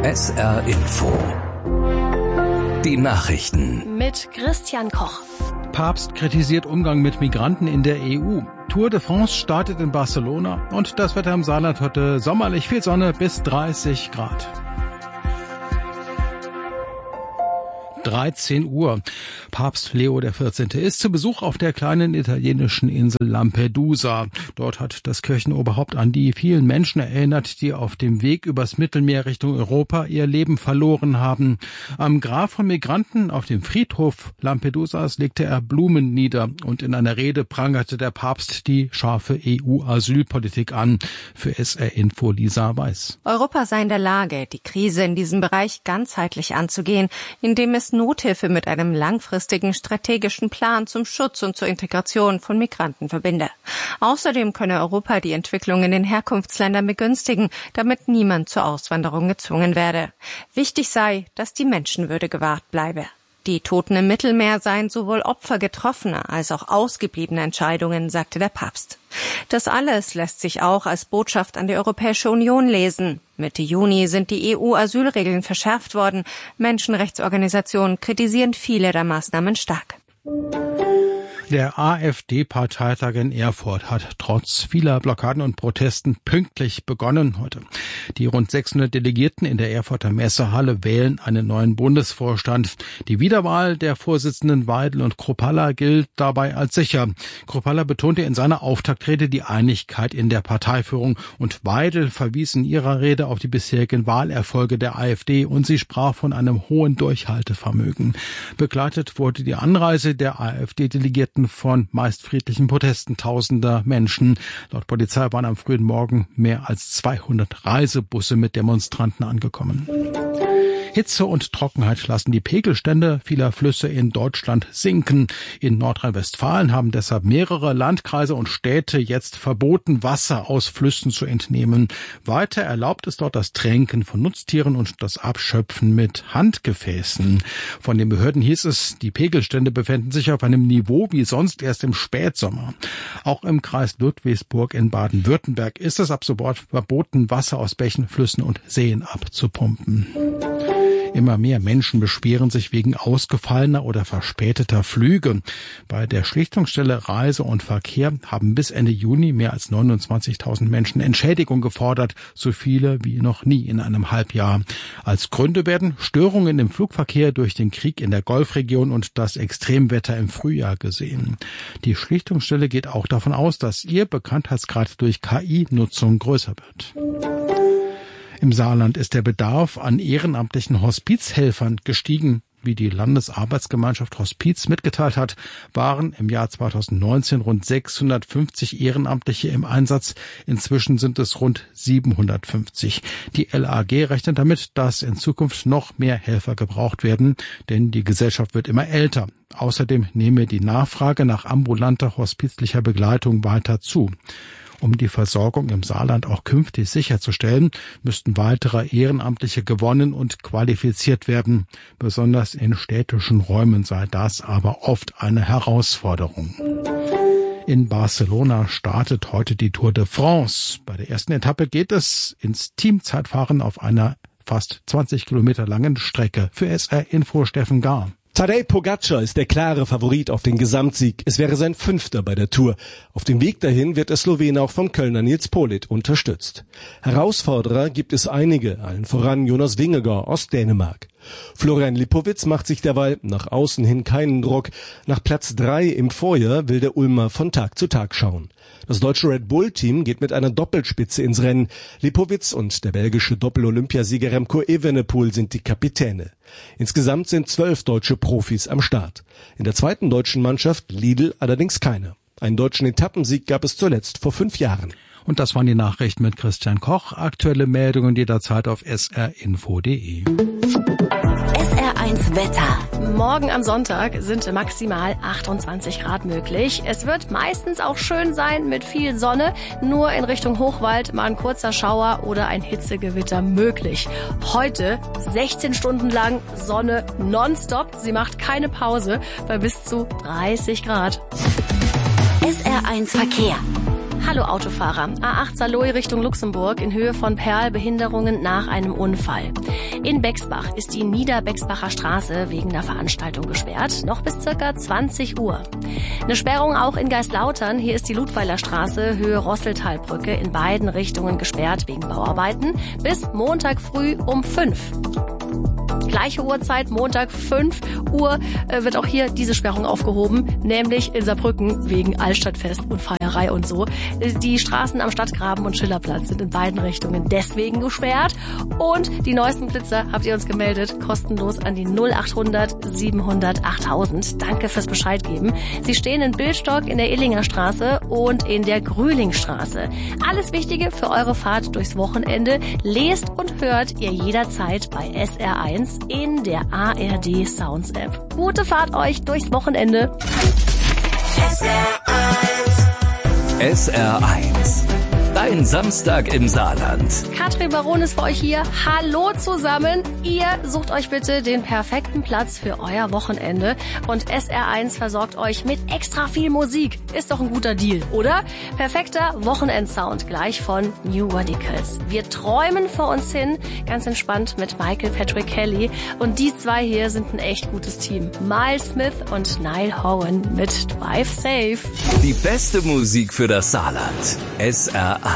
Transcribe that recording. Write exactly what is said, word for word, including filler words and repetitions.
S R Info. Die Nachrichten. Mit Christian Koch. Papst kritisiert Umgang mit Migranten in der E U. Tour de France startet in Barcelona. Und das Wetter im Saarland heute sommerlich, viel Sonne bis dreißig Grad. dreizehn Uhr. Papst Leo der vierzehnte. ist zu Besuch auf der kleinen italienischen Insel Lampedusa. Dort hat das Kirchenoberhaupt an die vielen Menschen erinnert, die auf dem Weg übers Mittelmeer Richtung Europa ihr Leben verloren haben. Am Grab von Migranten auf dem Friedhof Lampedusas legte er Blumen nieder und in einer Rede prangerte der Papst die scharfe E U-Asylpolitik an. Für S R Info Lisa Weiß. Europa sei in der Lage, die Krise in diesem Bereich ganzheitlich anzugehen, indem es Nothilfe mit einem langfristigen strategischen Plan zum Schutz und zur Integration von Migranten verbinde. Außerdem könne Europa die Entwicklung in den Herkunftsländern begünstigen, damit niemand zur Auswanderung gezwungen werde. Wichtig sei, dass die Menschenwürde gewahrt bleibe. Die Toten im Mittelmeer seien sowohl Opfer getroffener als auch ausgebliebener Entscheidungen, sagte der Papst. Das alles lässt sich auch als Botschaft an die Europäische Union lesen. Mitte Juni sind die E U-Asylregeln verschärft worden. Menschenrechtsorganisationen kritisieren viele der Maßnahmen stark. Der AfD-Parteitag in Erfurt hat trotz vieler Blockaden und Protesten pünktlich begonnen heute. Die rund sechshundert Delegierten in der Erfurter Messehalle wählen einen neuen Bundesvorstand. Die Wiederwahl der Vorsitzenden Weidel und Kruppalla gilt dabei als sicher. Kruppalla betonte in seiner Auftaktrede die Einigkeit in der Parteiführung und Weidel verwies in ihrer Rede auf die bisherigen Wahlerfolge der AfD und sie sprach von einem hohen Durchhaltevermögen. Begleitet wurde die Anreise der AfD-Delegierten von meist friedlichen Protesten tausender Menschen. Laut Polizei waren am frühen Morgen mehr als zweihundert Reisebusse mit Demonstranten angekommen. Hitze und Trockenheit lassen die Pegelstände vieler Flüsse in Deutschland sinken. In Nordrhein-Westfalen haben deshalb mehrere Landkreise und Städte jetzt verboten, Wasser aus Flüssen zu entnehmen. Weiter erlaubt es dort das Tränken von Nutztieren und das Abschöpfen mit Handgefäßen. Von den Behörden hieß es, die Pegelstände befänden sich auf einem Niveau wie sonst erst im Spätsommer. Auch im Kreis Ludwigsburg in Baden-Württemberg ist es ab sofort verboten, Wasser aus Bächen, Flüssen und Seen abzupumpen. Immer mehr Menschen beschweren sich wegen ausgefallener oder verspäteter Flüge. Bei der Schlichtungsstelle Reise und Verkehr haben bis Ende Juni mehr als neunundzwanzigtausend Menschen Entschädigung gefordert, so viele wie noch nie in einem Halbjahr. Als Gründe werden Störungen im Flugverkehr durch den Krieg in der Golfregion und das Extremwetter im Frühjahr gesehen. Die Schlichtungsstelle geht auch davon aus, dass ihr Bekanntheitsgrad durch K I-Nutzung größer wird. Im Saarland ist der Bedarf an ehrenamtlichen Hospizhelfern gestiegen. Wie die Landesarbeitsgemeinschaft Hospiz mitgeteilt hat, waren im Jahr zweitausendneunzehn rund sechshundertfünfzig Ehrenamtliche im Einsatz. Inzwischen sind es rund siebenhundertfünfzig. Die L A G rechnet damit, dass in Zukunft noch mehr Helfer gebraucht werden, denn die Gesellschaft wird immer älter. Außerdem nehme die Nachfrage nach ambulanter hospizlicher Begleitung weiter zu. Um die Versorgung im Saarland auch künftig sicherzustellen, müssten weitere Ehrenamtliche gewonnen und qualifiziert werden. Besonders in städtischen Räumen sei das aber oft eine Herausforderung. In Barcelona startet heute die Tour de France. Bei der ersten Etappe geht es ins Teamzeitfahren auf einer fast zwanzig Kilometer langen Strecke. Für S R Info Steffen Gar. Tadej Pogačar ist der klare Favorit auf den Gesamtsieg. Es wäre sein fünfter bei der Tour. Auf dem Weg dahin wird der Slowene auch vom Kölner Nils Politt unterstützt. Herausforderer gibt es einige, allen voran Jonas Vingegaard aus Dänemark. Florian Lipowitz macht sich derweil nach außen hin keinen Druck. Nach Platz drei im Vorjahr will der Ulmer von Tag zu Tag schauen. Das deutsche Red Bull-Team geht mit einer Doppelspitze ins Rennen. Lipowitz und der belgische Doppel-Olympiasieger Remco Evenepoel sind die Kapitäne. Insgesamt sind zwölf deutsche Profis am Start. In der zweiten deutschen Mannschaft Lidl allerdings keine. Einen deutschen Etappensieg gab es zuletzt vor fünf Jahren. Und das waren die Nachrichten mit Christian Koch. Aktuelle Meldungen jederzeit auf s r info punkt d e. S R eins Wetter. Morgen am Sonntag sind maximal achtundzwanzig Grad möglich. Es wird meistens auch schön sein mit viel Sonne. Nur in Richtung Hochwald mal ein kurzer Schauer oder ein Hitzegewitter möglich. Heute sechzehn Stunden lang Sonne nonstop. Sie macht keine Pause bei bis zu dreißig Grad. S R eins Verkehr. Hallo Autofahrer. A acht Saarlouis Richtung Luxemburg in Höhe von Perl Behinderungen nach einem Unfall. In Bexbach ist die Niederbexbacher Straße wegen einer Veranstaltung gesperrt, noch bis circa zwanzig Uhr. Eine Sperrung auch in Geislautern. Hier ist die Ludweiler Straße, Höhe Rosseltalbrücke, in beiden Richtungen gesperrt wegen Bauarbeiten bis Montag früh um fünf. Gleiche Uhrzeit, Montag fünf Uhr, äh, wird auch hier diese Sperrung aufgehoben, nämlich in Saarbrücken wegen Altstadtfest und Feierei und so. Die Straßen am Stadtgraben und Schillerplatz sind in beiden Richtungen deswegen gesperrt. Und die neuesten Blitzer habt ihr uns gemeldet, kostenlos an die null achthundert siebenhundert achttausend. Danke fürs Bescheid geben. Sie stehen in Billstock in der Illinger Straße und in der Grühlingstraße. Alles Wichtige für eure Fahrt durchs Wochenende lest und hört ihr jederzeit bei S R eins in der A R D Sounds App. Gute Fahrt euch durchs Wochenende. S R eins. S R eins. Dein Samstag im Saarland. Katrin Baron ist für euch hier. Hallo zusammen. Ihr sucht euch bitte den perfekten Platz für euer Wochenende. Und S R eins versorgt euch mit extra viel Musik. Ist doch ein guter Deal, oder? Perfekter Wochenendsound gleich von New Radicals. Wir träumen vor uns hin, ganz entspannt mit Michael Patrick Kelly. Und die zwei hier sind ein echt gutes Team. Miles Smith und Niall Horan mit Drive Safe. Die beste Musik für das Saarland. S R eins.